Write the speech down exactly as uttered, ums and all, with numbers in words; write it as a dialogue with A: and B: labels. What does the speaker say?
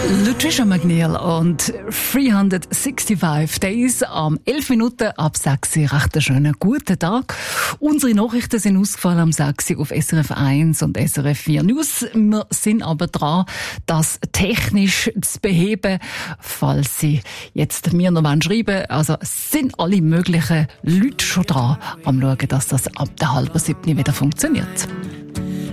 A: Lutricia McNeil und dreihundertfünfundsechzig Days am elf Minuten ab sechs Uhr. Recht einen schönen guten Tag. Unsere Nachrichten sind ausgefallen am sechs Uhr auf S R F eins und S R F vier News. Wir sind aber dran, das technisch zu beheben, falls Sie jetzt mir noch schreiben wollen. Also sind alle möglichen Leute schon dran am schauen, dass das ab der halben siebten wieder funktioniert.